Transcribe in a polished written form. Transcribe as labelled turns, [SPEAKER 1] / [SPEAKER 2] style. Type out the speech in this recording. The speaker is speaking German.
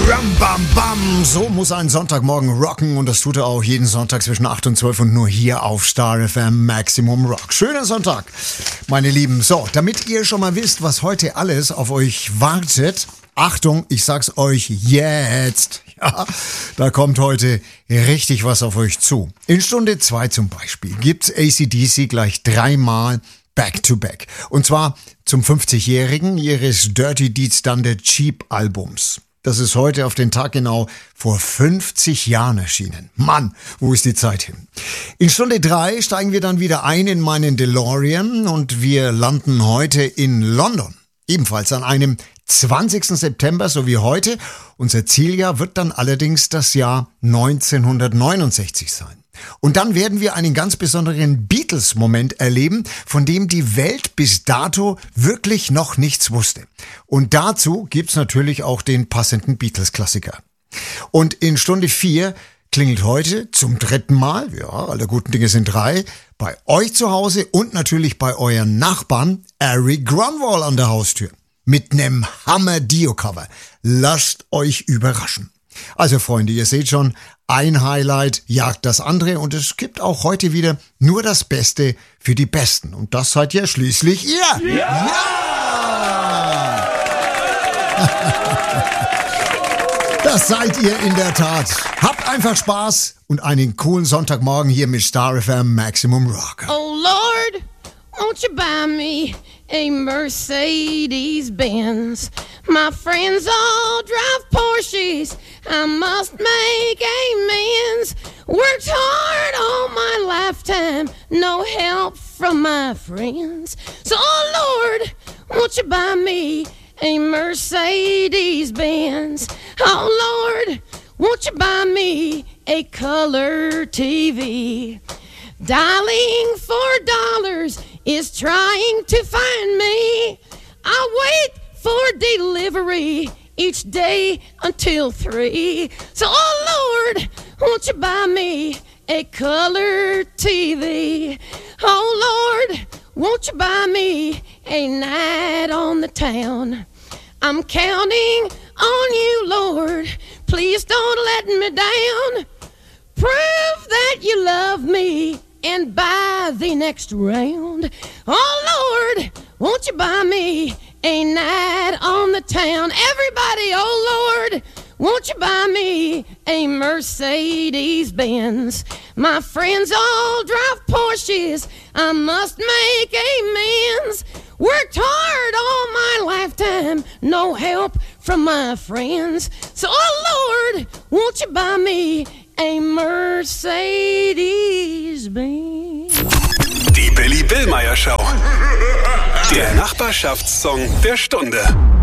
[SPEAKER 1] Ram, bam, bam. So muss ein Sonntagmorgen rocken und das tut er auch jeden Sonntag zwischen 8 und 12 und nur hier auf Star FM Maximum Rock. Schöner Sonntag, meine Lieben. So, damit ihr schon mal wisst, was heute alles auf euch wartet. Achtung, ich sag's euch jetzt. Ja, da kommt heute richtig was auf euch zu. In Stunde 2 zum Beispiel gibt's AC/DC gleich 3-mal Back-to-Back. Und zwar zum 50-Jährigen ihres Dirty Deeds Done the Cheap Albums. Das ist heute auf den Tag genau vor 50 Jahren erschienen. Mann, wo ist die Zeit hin? In Stunde 3 steigen wir dann wieder ein in meinen DeLorean und wir landen heute in London. Ebenfalls an einem 20. September, so wie heute. Unser Zieljahr wird dann allerdings das Jahr 1969 sein. Und dann werden wir einen ganz besonderen Beatles-Moment erleben, von dem die Welt bis dato wirklich noch nichts wusste. Und dazu gibt's natürlich auch den passenden Beatles-Klassiker. Und in Stunde 4 klingelt heute zum 3. Mal, ja, alle guten Dinge sind 3, bei euch zu Hause und natürlich bei euren Nachbarn Eric Grunwald an der Haustür. Mit nem Hammer-Dio-Cover. Lasst euch überraschen. Also Freunde, ihr seht schon, ein Highlight jagt das andere und es gibt auch heute wieder nur das Beste für die Besten. Und das seid ja schließlich ihr. Ja! Das seid ihr in der Tat. Habt einfach Spaß und einen coolen Sonntagmorgen hier mit Star FM Maximum Rock.
[SPEAKER 2] Oh Lord, won't you buy me a Mercedes-Benz? My friends all drive Porsches. I must make amends. Worked hard all my lifetime. No help from my friends. So, oh Lord, won't you buy me a Mercedes-Benz? Oh Lord, won't you buy me a color TV? Dialing for dollars is trying to find me. I wait for delivery each day until 3. So, oh Lord, won't you buy me a color TV? Oh Lord, won't you buy me a night on the town? I'm counting on you, Lord. Please don't let me down. Prove that you love me and buy the next round. Oh Lord, won't you buy me a night on the town? Everybody, oh Lord, won't you buy me a Mercedes-Benz? My friends all drive Porsches. I must make amends. Worked hard all my lifetime. No help from my friends. So, oh Lord, won't you buy me a Mercedes-Benz?
[SPEAKER 3] Die Billy Billmeyer Show. Der Nachbarschaftssong der Stunde.